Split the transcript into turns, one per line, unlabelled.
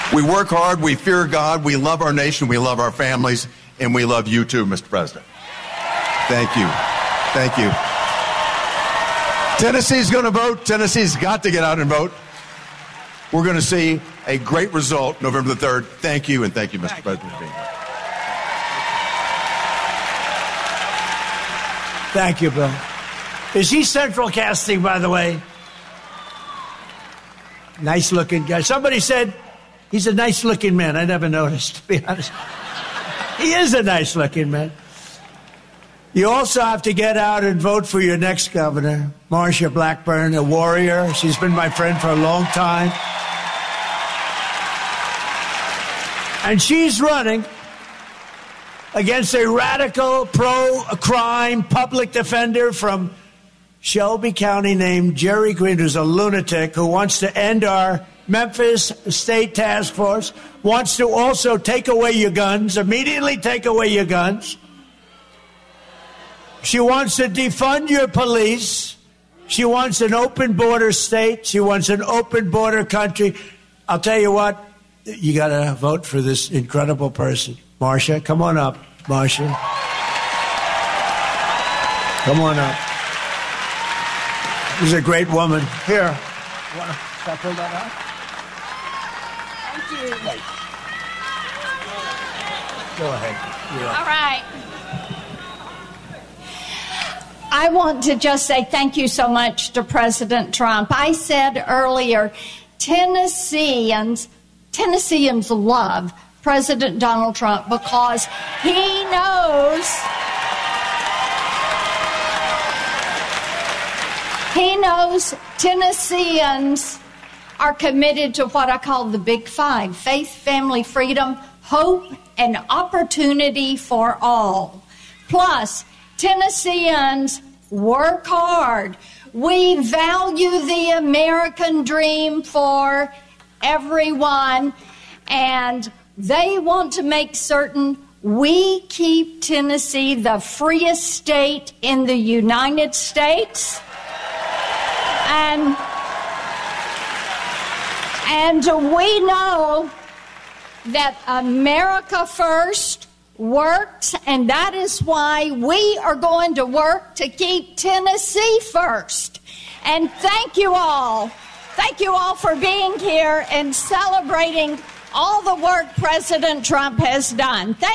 We work hard, we fear God, we love our nation, we love our families, and we love you too, Mr. President. Thank you. Thank you. Tennessee's going to vote. Tennessee's got to get out and vote. We're going to see a great result November the 3rd. Thank you, and thank you, Mr. President, for being here.
Thank you, Bill. Is he central casting, by the way? Nice-looking guy. Somebody said he's a nice-looking man. I never noticed, to be honest. He is a nice-looking man. You also have to get out and vote for your next governor, Marsha Blackburn, a warrior. She's been my friend for a long time. And she's running against a radical pro-crime public defender from Shelby County named Jerry Green, who's a lunatic who wants to end our Memphis State Task Force, wants to also take away your guns, immediately take away your guns. She wants to defund your police. She wants an open border state. She wants an open border country. I'll tell you what, you got to vote for this incredible person. Marsha, come on up. Marsha. Come on up. She's a great woman. Here. Want to pull that out?
Thank you.
Wait. Go ahead.
All right. I want to just say thank you so much to President Trump. I said earlier, Tennesseans love President Donald Trump because he knows Tennesseans are committed to what I call the Big Five: faith, family, freedom, hope, and opportunity for all. Plus, Tennesseans work hard. We value the American dream for everyone, and they want to make certain we keep Tennessee the freest state in the United States. And we know that America First works, and that is why we are going to work to keep Tennessee first. And thank you all. Thank you all for being here and celebrating all the work President Trump has done.